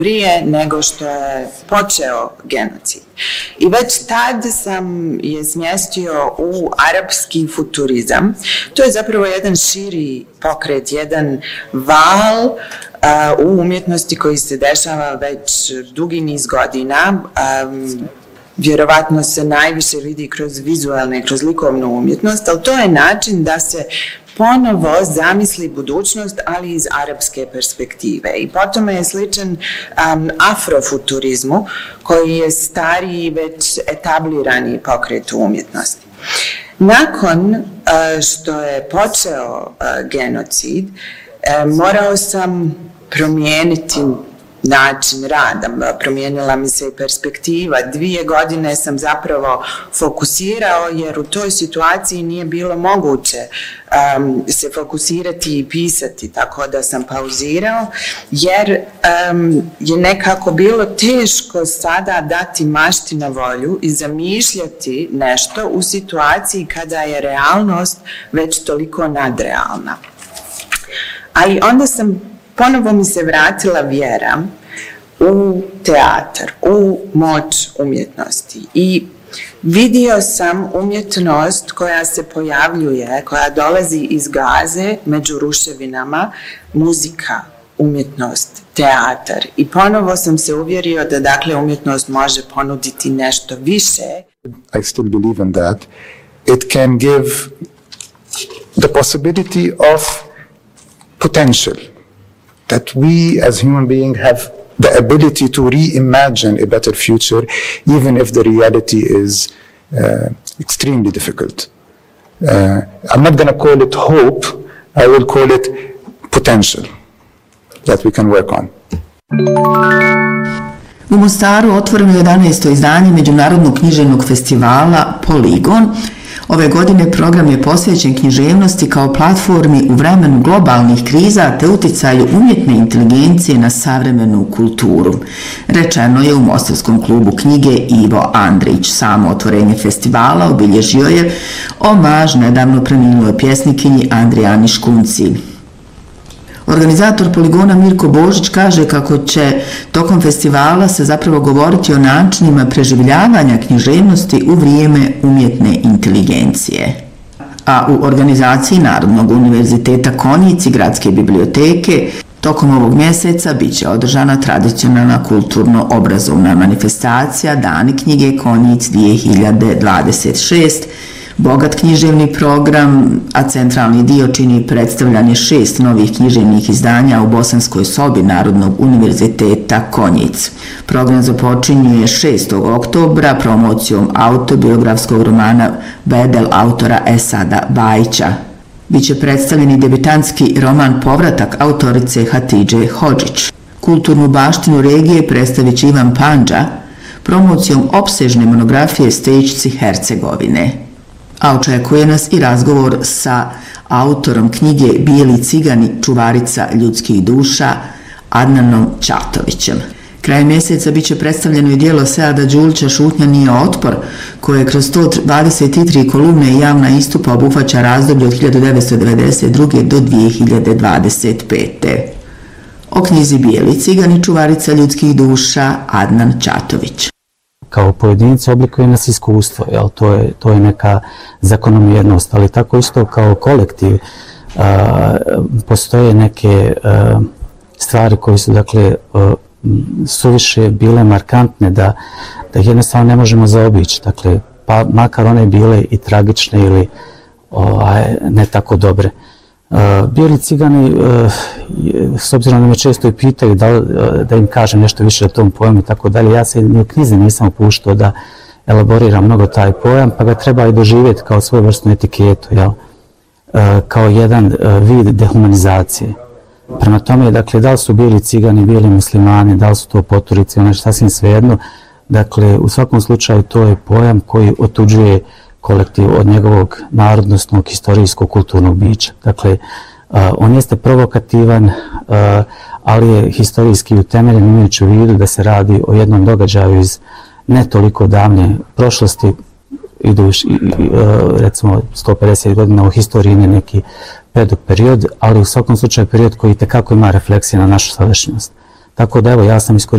prije nego što je počeo genocid. I već tad sam je smjestio u arapski futurizam. To je zapravo jedan širi pokret, jedan val u umjetnosti koji se dešava već dugi niz godina. Vjerovatno se najviše vidi kroz vizualne, kroz likovnu umjetnost, ali to je način da se ponovo zamisli budućnost, ali iz arapske perspektive. I potom je sličan afrofuturizmu, koji je stariji, već etablirani pokret u umjetnosti. Nakon što je počeo genocid, morao sam promijeniti način rada, promijenila mi se i perspektiva. 2 godine sam zapravo fokusirao, jer u toj situaciji nije bilo moguće se fokusirati i pisati, tako da sam pauzirao, jer je nekako bilo teško sada dati mašti na volju i zamišljati nešto u situaciji kada je realnost već toliko nadrealna. Ali onda ponovo mi se vratila vjera u teatar, u moć umjetnosti i vidio sam umjetnost koja se pojavljuje, koja dolazi iz Gaze među ruševinama, muzika, umjetnost, teatar. I ponovo sam se uvjerio da dakle umjetnost može ponuditi nešto više. I still believe in that. It can give the possibility of potential. That we as human beings have the ability to reimagine a better future, even if the reality is extremely difficult. I'm not going to call it hope, I will call it potential that we can work on. U Mostaru otvoreno 11. izdanje Međunarodnog književnog festivala Poligon. Ove godine program je posvećen književnosti kao platformi u vremenu globalnih kriza te uticaju umjetne inteligencije na savremenu kulturu. Rečeno je u Mostarskom klubu knjige Ivo Andrić. Samo otvorenje festivala obilježio je omaž nedavno preminuloj pjesnikinji Andrijani Škunci. Organizator Poligona Mirko Božić kaže kako će tokom festivala se zapravo govoriti o načinima preživljavanja književnosti u vrijeme umjetne inteligencije. A u organizaciji Narodnog univerziteta Konjic i Gradske biblioteke tokom ovog mjeseca bit će održana tradicionalna kulturno-obrazovna manifestacija Dani knjige Konjic 2026, bogat književni program, a centralni dio čini predstavljanje 6 novih književnih izdanja u Bosanskoj sobi Narodnog univerziteta Konjic. Program započinje 6. oktobra promocijom autobiografskog romana Bedel autora Esada Bajića. Biće predstavljeni debitanski roman Povratak autorice Hatidže Hodžić. Kulturnu baštinu regije predstavit će Ivan Pandža promocijom opsežne monografije Stejićci Hercegovine. A očekuje nas i razgovor sa autorom knjige Bijeli cigani, čuvarica ljudskih duša, Adnanom Ćatovićem. Krajem mjeseca biće predstavljeno i djelo Seada Đulića Šutnja nije otpor, koje kroz 123 kolumne i javna istupa obuhvaća razdoblje od 1992. do 2025. O knjizi Bijeli cigani, čuvarica ljudskih duša, Adnan Ćatović. Kao pojedinci oblikuje nas iskustvo, jel? To je neka zakonomjernost, ali tako isto kao kolektiv postoje neke stvari koje su dakle suviše bile markantne da jednostavno ne možemo zaobići, dakle pa makar one bile i tragične ili ne tako dobre. Bijeli cigani, s obzirom da me često i pitaju da im kažem nešto više o tom pojmu i tako dalje, ja se ni u knjizi nisam upuštao da elaboriram mnogo taj pojam, pa ga treba i doživjeti kao svojevrsnu etiketu, jel? Kao jedan vid dehumanizacije. Prema tome, dakle, da li su bijeli cigani, bijeli muslimani, da li su to poturici, ono je sasvim svejedno, dakle, u svakom slučaju to je pojam koji otuđuje kolektiv od njegovog narodnostnog, historijskog, kulturnog bića. Dakle, on jeste provokativan, ali je historijski utemeljen, imajući u vidu da se radi o jednom događaju iz ne toliko davne prošlosti, recimo 150 godina u historiji, ne neki predug period, ali u svakom slučaju period koji itekako ima refleksije na našu sadašnjost. Tako da evo, ja sam iskoristio